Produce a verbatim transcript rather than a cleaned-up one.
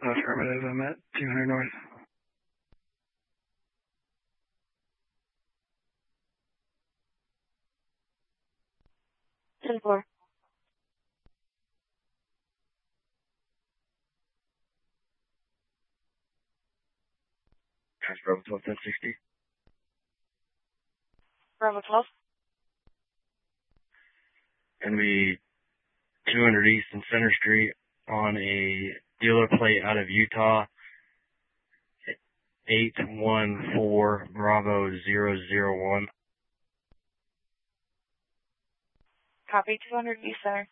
Affirmative, I'm at two hundred north. ten four. That's Bravo twelve, ten sixty. Bravo twelve. Gonna be two hundred East and Center Street on a dealer plate out of Utah. eight one four Bravo zero zero one. Copy, two hundred East Center.